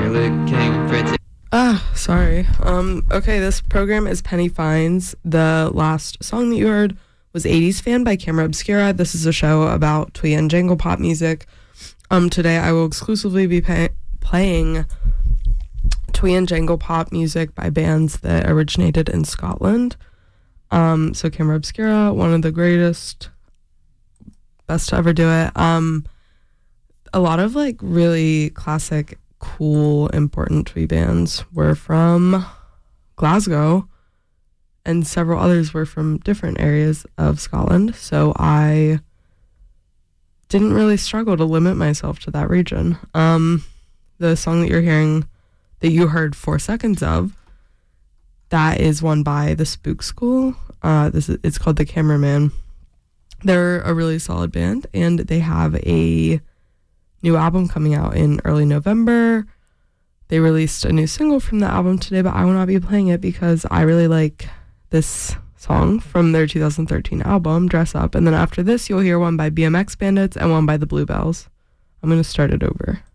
looking pretty. Sorry. Okay, this program is Penny Finds. The last song that you heard was 80s Fan by Camera Obscura. This is a show about twee and jangle pop music. Today I will exclusively be playing twee and jangle pop music by bands that originated in Scotland. So Camera Obscura, one of the greatest, best to ever do it. A lot of like really classic, cool, important twee bands were from Glasgow, and several others were from different areas of Scotland. So I didn't really struggle to limit myself to that region. The song that you're hearing, that you heard 4 seconds of, that is one by the Spook School. It's called The Cameraman. They're a really solid band, and they have a new album coming out in early November. They released a new single from the album today, but I will not be playing it because I really like this song from their 2013 album, Dress Up. And then after this, you'll hear one by BMX Bandits and one by the Bluebells. I'm going to start it over.